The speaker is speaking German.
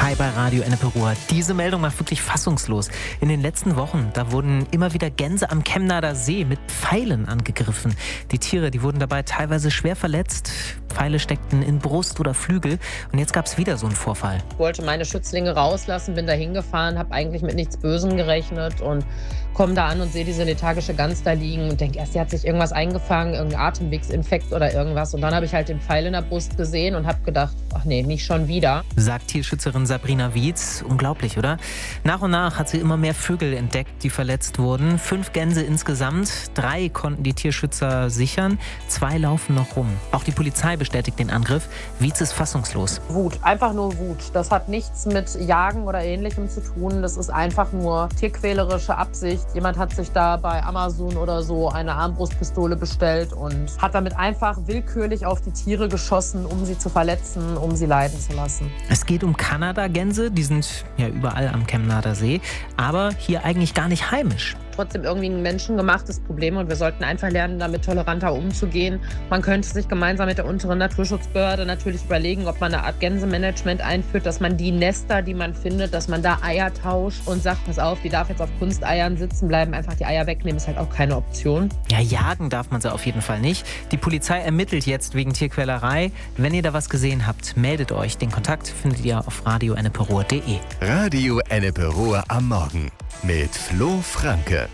Hi bei Radio Ennepe-Ruhr. Diese Meldung macht wirklich fassungslos. In den letzten Wochen, da wurden immer wieder Gänse am Kemnader See mit Pfeilen angegriffen. Die Tiere, die wurden dabei teilweise schwer verletzt. Pfeile steckten in Brust oder Flügel. Und jetzt gab es wieder so einen Vorfall. Ich wollte meine Schützlinge rauslassen, bin da hingefahren, habe eigentlich mit nichts Bösem gerechnet und komme da an und sehe diese lethargische Gans da liegen und denke erst, die hat sich irgendwas eingefangen, irgendein Atemwegsinfekt oder irgendwas. Und dann habe ich halt den Pfeil in der Brust gesehen und habe gedacht, ach nee, nicht schon wieder. Sagt Tierschützerin Sabrina Wietz. Unglaublich, oder? Nach und nach hat sie immer mehr Vögel entdeckt, die verletzt wurden. 5 Gänse insgesamt. 3 konnten die Tierschützer sichern. 2 laufen noch rum. Auch die Polizei bestätigt den Angriff. Wietz ist fassungslos. Wut, einfach nur Wut. Das hat nichts mit Jagen oder Ähnlichem zu tun. Das ist einfach nur tierquälerische Absicht. Jemand hat sich da bei Amazon oder so eine Armbrustpistole bestellt und hat damit einfach willkürlich auf die Tiere geschossen, um sie zu verletzen, um sie leiden zu lassen. Es geht um Kanadagänse, die sind ja überall am Kemnader See, aber hier eigentlich gar nicht heimisch. Trotzdem irgendwie ein menschengemachtes Problem und wir sollten einfach lernen, damit toleranter umzugehen. Man könnte sich gemeinsam mit der unteren Naturschutzbehörde natürlich überlegen, ob man eine Art Gänsemanagement einführt, dass man die Nester, die man findet, dass man da Eier tauscht und sagt, pass auf, die darf jetzt auf Kunsteiern sitzen bleiben, einfach die Eier wegnehmen, ist halt auch keine Option. Ja, jagen darf man sie auf jeden Fall nicht. Die Polizei ermittelt jetzt wegen Tierquälerei. Wenn ihr da was gesehen habt, meldet euch. Den Kontakt findet ihr auf radioennepe-ruhr.de. Radio Ennepe-Ruhr am Morgen mit Flo Franke.